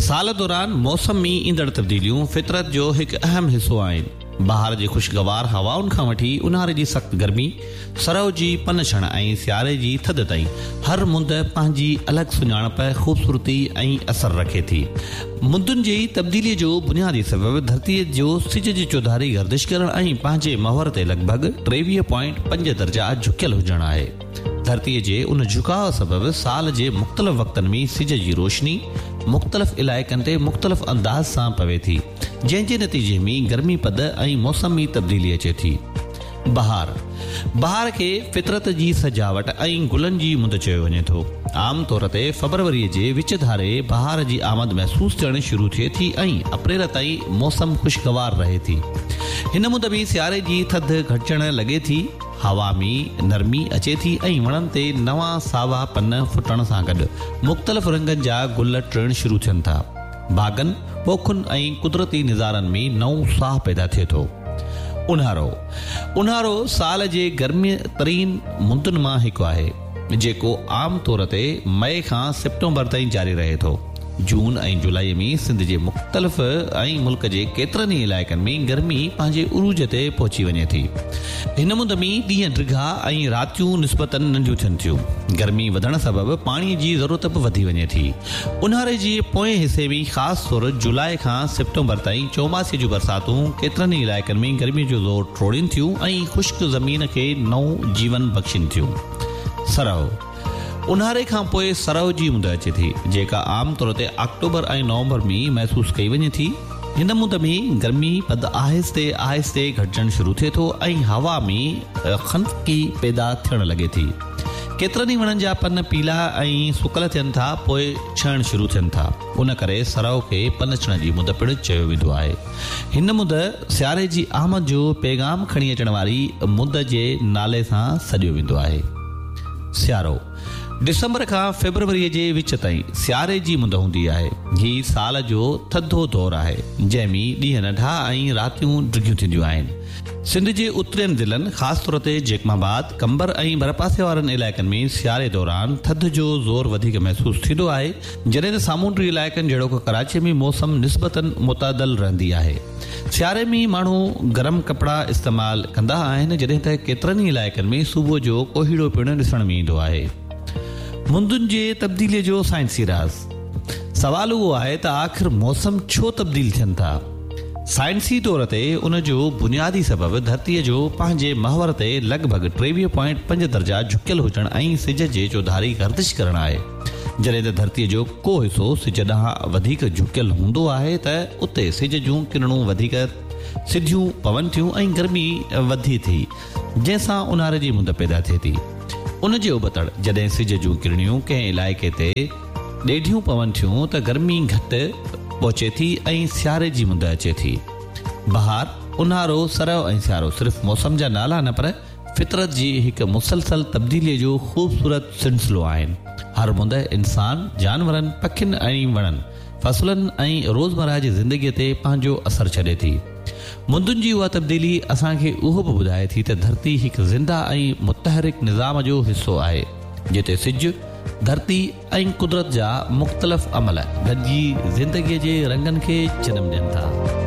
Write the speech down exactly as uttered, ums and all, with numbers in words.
साल दौरान मौसम में ईंदड़ तब्दीलियूं फितरत जो हिकु अहम हिस्सो आहिनि। बहार जी खुशगवार हवाउनि खां वठी उन्हारे जी सख़्त गर्मी, सरउ जी पनछण ऐं सियारे जी थधि ताईं हर मुंद पंहिंजी अलॻि सुञाणप, ख़ूबसूरती ऐं असर रखे थी। मुंदुनि जी तब्दीलीअ जो बुनियादी सबबु धरतीअ जो सिज जी चौधारी गर्दिश करण ऐं पंहिंजे महवर ते लॻभॻि टेवीह पॉइंट पंज दर्जा झुकियल हुजणु आहे। धरतीअ जे उन झुकाव सबबु साल जे मुख़्तलिफ़ वक़्तनि में सिज जी रोशनी मुख़्तलिफ़ इलाइक़नि ते मुख़्तलिफ़ अंदाज़ सां पवे थी, जंहिं जे नतीजे में गर्मी पद ऐं मौसमी तब्दीली अचे थी। बहार बहार खे फितरत जी सजावट ऐं गुलनि जी मुंद चयो वञे थो। आम तौर ते फरवरीअ जे विच धारे बहार जी आमद महसूस थियण शुरू थिए थी ऐं अप्रैल ताईं मौसम खुशगवार रहे थी। हिन मुंद में सियारे जी थधि घटिजण लॻे थी, हवा में नरमी अचे थी ऐं वणनि ते नवां सावा पन फुटण सां गॾु मुख़्तलिफ़ रंगनि जा गुल टिण शुरू थियनि था। बाग़नि, पोखुनि ऐं कुदरती निज़ारनि में नओं साह पैदा थिए थो। उन्हारो उन्हारो साल जे गर्मी तरीन मुंदुनि मां हिकु आहे, जेको आम तौर ते मई खां सेप्टेम्बर ताईं जारी रहे थो। जून ऐं जुलाई में सिंध जे मुख़्तलिफ़ ऐं मुल्क जे केतिरनि ई इलाइक़नि में गर्मी पंहिंजे उरूज ते पहुची वञे थी। हिन मुंद में ॾींहं ड्रिघा ऐं रातियूं निस्बतन नंढियूं थियनि थियूं। गर्मी वधण सबबु पाणीअ जी ज़रूरत बि वधी वञे थी। उन्हारे जे पोएं हिसे में ख़ासि तौरु जुलाई खां सेप्टेम्बर ताईं चौमासे जूं बरसातूं केतिरनि ई इलाइक़नि में गर्मी जो ज़ोर टोड़ीनि थियूं ऐं ख़ुश्क ज़मीन खे नओं जीवन बख़्शीनि थियूं। सरउ उन्हारे खां पोइ सरउ जी मुंद अचे थी, जेका आम तौर ते अक्टूबर ऐं नवंबर में महसूस कई वञे थी। हिन मुंद में गर्मी पद आहिस्ते आहिस्ते घटिजणु शुरू थिए थो ऐं हवा में खनकी पैदा थियण लॻे थी। केतिरनि ई वणनि जा पन पीला ऐं सुकल थियनि था, पोइ छहण शुरू थियनि था। उन करे सरउ खे पनछण जी मुंद पिणु चयो वेंदो आहे। हिन मुंद सियारे जी आमद जो पैगाम खणी अचण वारी मुंद जे नाले सां सॾियो वेंदो आहे। सियारो दिसंबर खां फरवरीअ जे विच ताईं सियारे जी मुंद हूंदी आहे। हीउ साल जो थधो दौरु आहे, जंहिंमें ॾींहं नंढा ऐं रातियूं ड्रिघियूं थींदियूं आहिनि। सिंध जे उतरियनि ज़िलनि, ख़ासि तौर ते जेकमाबाद, कंबर ऐं भरपासे वारनि इलाइक़नि में सियारे दौरान थधि जो ज़ोर वधीक महसूस थींदो आहे, जॾहिं त सामूंडी इलाइक़नि जहिड़ो कराची में मौसम निस्बतन मुतदल रहंदी आहे। सियारे में माण्हू गरम कपिड़ा इस्तेमालु कंदा आहिनि, जॾहिं त केतिरनि ई इलाइक़नि में सुबुह जो कोहीड़ो पिणु ॾिसण में ईंदो आहे। मुंदुनि जे तब्दीलीअ जो साइंसी राज़। सवाल उहो आहे त आख़िर मौसम छो तब्दील थियनि था। साइंसी तौर ते उन जो बुनियादी सबबु धरतीअ जो पंहिंजे महवर ते लॻभॻि टेवीह पॉइंट पंज दर्जा झुकियल हुजण ऐं सिज जे चौधारी गर्दिश करणु आहे। जॾहिं त धरतीअ जो को हिसो सिज ॾांहुं वधीक झुकियल हूंदो आहे त उते सिज जूं किरणूं वधीक सिधियूं पवनि थियूं ऐं गर्मी वधी थी, जंहिंसां उन्हारे जी मुंद पैदा थिए थी। उन जे उबतड़ जॾहिं सिज जूं किरणियूं कंहिं इलाइक़े ते ॾेढियूं पवनि थियूं त गर्मी घटि पहुचे थी ऐं सियारे जी मुंद अचे थी। बहार, उन्हारो, सरउ ऐं सियारो सिर्फ़ु मौसम जा नाला न पर फितरत जी हिकु मुसलसल तब्दीलीअ जो ख़ूबसूरत सिलसिलो आहिनि। हर मुंद इंसान, जानवरनि, पखियुनि ऐं वणनि, फसलनि ऐं रोज़मर्रा जी ज़िंदगीअ ते पंहिंजो असरु छॾे थी। मुंदुनि जी उहा तब्दीली असांखे उहो बि ॿुधाए थी त धरती हिकु ज़िंदा ऐं मुतहरिक निज़ाम जो हिसो आहे, जिते सिज, धरती ऐं कुदरत जा मुख़्तलिफ़ अमल गॾिजी ज़िंदगीअ जे रंगनि खे जनमु ॾियनि था।